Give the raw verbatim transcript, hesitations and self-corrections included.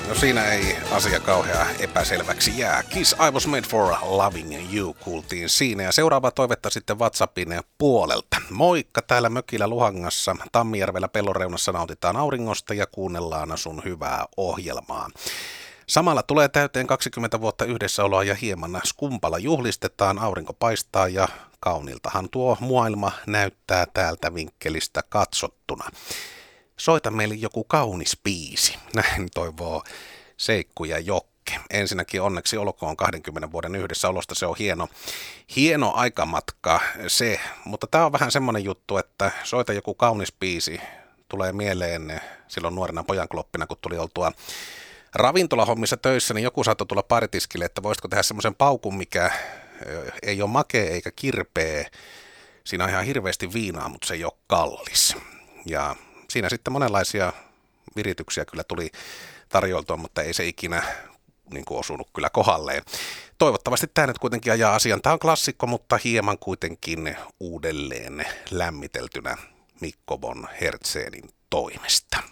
No siinä ei asia kauhean epäselväksi jää. Kiss I Was Made For Loving You kuultiin siinä. Ja seuraava toivetta sitten WhatsAppin puolelta. Moikka, täällä mökillä Luhangassa Tammijärvellä pellonreunassa nautitaan auringosta ja kuunnellaan sun hyvää ohjelmaa. Samalla tulee täyteen kaksikymmentä vuotta yhdessäoloa ja hieman skumpalla juhlistetaan, aurinko paistaa ja kauniltahan tuo maailma näyttää täältä vinkkelistä katsottuna. Soita meille joku kaunis biisi, näin toivoo Seikku ja Jokke. Ensinnäkin onneksi olkoon kahdenkymmenen vuoden yhdessäolosta, se on hieno, hieno aikamatka se, mutta tämä on vähän semmoinen juttu, että soita joku kaunis biisi, tulee mieleen silloin nuorena pojankloppina, kun tuli oltua ravintolahommissa töissä, niin joku saattoi tulla paritiskille, että voisitko tehdä semmoisen paukun, mikä ei ole makea eikä kirpeä. Siinä on ihan hirveästi viinaa, mutta se ei ole kallis. Ja siinä sitten monenlaisia virityksiä kyllä tuli tarjoltua, mutta ei se ikinä niin kuin osunut kyllä kohdalleen. Toivottavasti tämä nyt kuitenkin ajaa asian. Tämä on klassikko, mutta hieman kuitenkin uudelleen lämmiteltynä Mikko von Hertzenin toimesta.